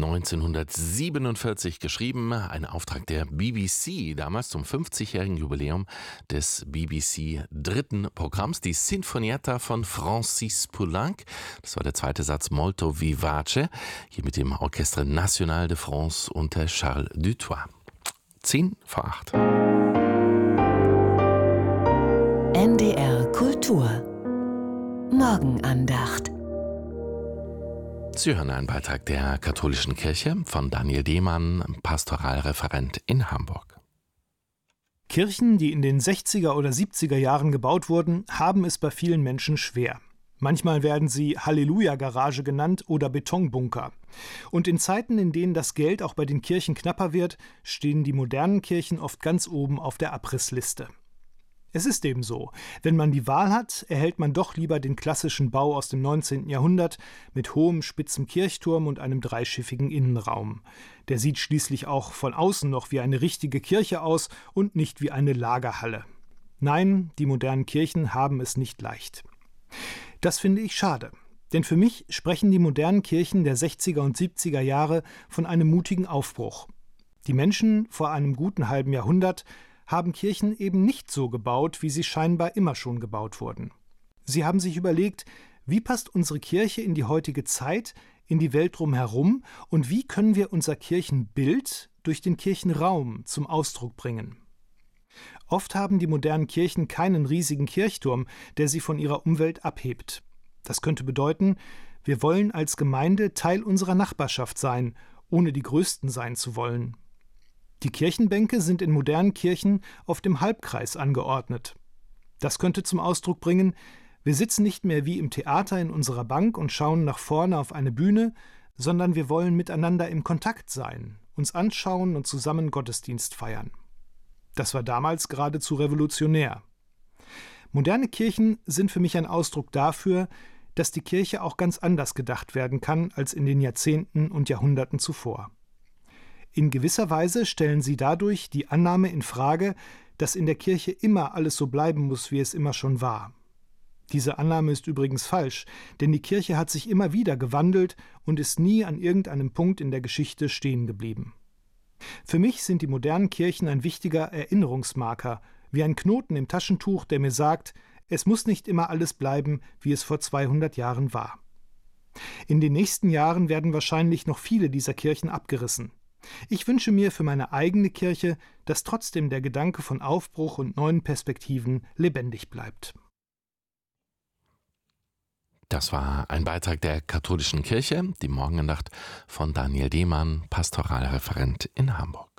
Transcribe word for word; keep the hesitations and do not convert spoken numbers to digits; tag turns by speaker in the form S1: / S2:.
S1: neunzehnhundertsiebenundvierzig geschrieben, ein Auftrag der B B C, damals zum fünfzigjährigen Jubiläum des B B C dritten Programms, die Sinfonietta von Francis Poulenc. Das war der zweite Satz, Molto Vivace, hier mit dem Orchestre National de France unter Charles Dutoit. Zehn vor acht.
S2: N D R Kultur Morgenandacht.
S1: Sie hören einen Beitrag der Katholischen Kirche von Daniel Demann, Pastoralreferent in Hamburg.
S3: Kirchen, die in den sechziger oder siebziger Jahren gebaut wurden, haben es bei vielen Menschen schwer. Manchmal werden sie Halleluja-Garage genannt oder Betonbunker. Und in Zeiten, in denen das Geld auch bei den Kirchen knapper wird, stehen die modernen Kirchen oft ganz oben auf der Abrissliste. Es ist eben so, wenn man die Wahl hat, erhält man doch lieber den klassischen Bau aus dem neunzehnten Jahrhundert mit hohem, spitzem Kirchturm und einem dreischiffigen Innenraum. Der sieht schließlich auch von außen noch wie eine richtige Kirche aus und nicht wie eine Lagerhalle. Nein, die modernen Kirchen haben es nicht leicht. Das finde ich schade, denn für mich sprechen die modernen Kirchen der sechziger und siebziger Jahre von einem mutigen Aufbruch. Die Menschen vor einem guten halben Jahrhundert haben Kirchen eben nicht so gebaut, wie sie scheinbar immer schon gebaut wurden. Sie haben sich überlegt, wie passt unsere Kirche in die heutige Zeit, in die Welt drumherum und wie können wir unser Kirchenbild durch den Kirchenraum zum Ausdruck bringen. Oft haben die modernen Kirchen keinen riesigen Kirchturm, der sie von ihrer Umwelt abhebt. Das könnte bedeuten, wir wollen als Gemeinde Teil unserer Nachbarschaft sein, ohne die Größten sein zu wollen. Die Kirchenbänke sind in modernen Kirchen oft im Halbkreis angeordnet. Das könnte zum Ausdruck bringen, wir sitzen nicht mehr wie im Theater in unserer Bank und schauen nach vorne auf eine Bühne, sondern wir wollen miteinander im Kontakt sein, uns anschauen und zusammen Gottesdienst feiern. Das war damals geradezu revolutionär. Moderne Kirchen sind für mich ein Ausdruck dafür, dass die Kirche auch ganz anders gedacht werden kann als in den Jahrzehnten und Jahrhunderten zuvor. In gewisser Weise stellen sie dadurch die Annahme in Frage, dass in der Kirche immer alles so bleiben muss, wie es immer schon war. Diese Annahme ist übrigens falsch, denn die Kirche hat sich immer wieder gewandelt und ist nie an irgendeinem Punkt in der Geschichte stehen geblieben. Für mich sind die modernen Kirchen ein wichtiger Erinnerungsmarker, wie ein Knoten im Taschentuch, der mir sagt, es muss nicht immer alles bleiben, wie es vor zweihundert Jahren war. In den nächsten Jahren werden wahrscheinlich noch viele dieser Kirchen abgerissen. Ich wünsche mir für meine eigene Kirche, dass trotzdem der Gedanke von Aufbruch und neuen Perspektiven lebendig bleibt.
S1: Das war ein Beitrag der Katholischen Kirche, die Morgenandacht von Daniel Demann, Pastoralreferent in Hamburg.